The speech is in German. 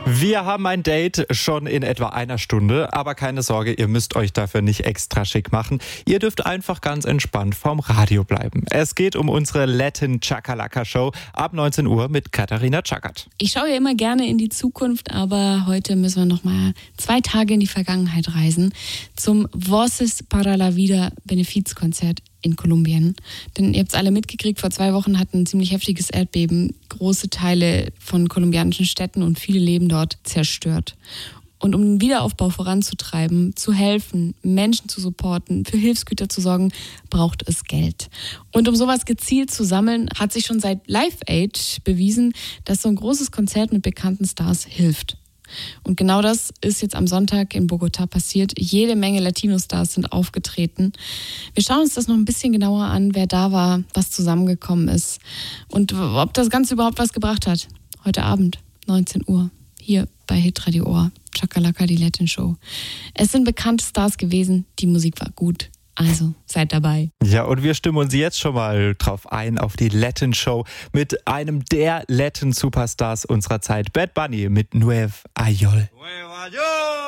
Wir haben ein Date schon in etwa einer Stunde, aber keine Sorge, ihr müsst euch dafür nicht extra schick machen. Ihr dürft einfach ganz entspannt vorm Radio bleiben. Es geht um unsere Latin Chakalaka Show ab 19 Uhr mit Katharina Chakat. Ich schaue ja immer gerne in die Zukunft, aber heute müssen wir noch mal 2 Tage in die Vergangenheit reisen zum Voces para la Vida Benefizkonzert in Kolumbien. Denn ihr habt es alle mitgekriegt, vor 2 Wochen hat ein ziemlich heftiges Erdbeben große Teile von kolumbianischen Städten und viele Leben dort zerstört. Und um den Wiederaufbau voranzutreiben, zu helfen, Menschen zu supporten, für Hilfsgüter zu sorgen, braucht es Geld. Und um sowas gezielt zu sammeln, hat sich schon seit Live Aid bewiesen, dass so ein großes Konzert mit bekannten Stars hilft. Und genau das ist jetzt am Sonntag in Bogotá passiert. Jede Menge Latino-Stars sind aufgetreten. Wir schauen uns das noch ein bisschen genauer an, wer da war, was zusammengekommen ist und ob das Ganze überhaupt was gebracht hat. Heute Abend, 19 Uhr, hier bei Hitradio Ohr, Chakalaka, die Latin Show. Es sind bekannte Stars gewesen, die Musik war gut. Also, seid dabei. Ja, und wir stimmen uns jetzt schon mal drauf ein, auf die Latin Show mit einem der Latin Superstars unserer Zeit, Bad Bunny mit Nueva York.